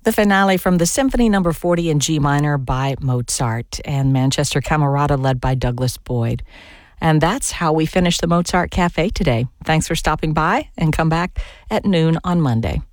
The finale from the Symphony No. 40 in G minor by Mozart and Manchester Camerata led by Douglas Boyd. And that's how we finish the Mozart Cafe today. Thanks for stopping by and come back at noon on Monday.